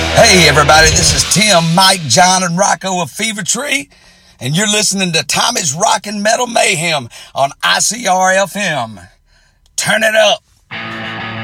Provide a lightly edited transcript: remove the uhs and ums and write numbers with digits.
Hey everybody, this is Tim, Mike, John, and Rocco of Fever Tree, and you're listening to Tommy's Rockin' Metal Mayhem on ICR FM. Turn it up.